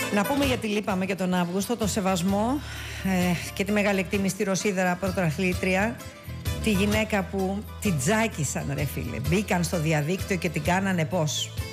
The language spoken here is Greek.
Να πούμε, γιατί λείπαμε και τον Αύγουστο, το σεβασμό και τη μεγάλη εκτίμηση στη Ρωσίδερα πρωτοαθλήτρια, τη γυναίκα που την τζάκισαν, ρε φίλε. Μπήκαν στο διαδίκτυο και την κάνανε πώς.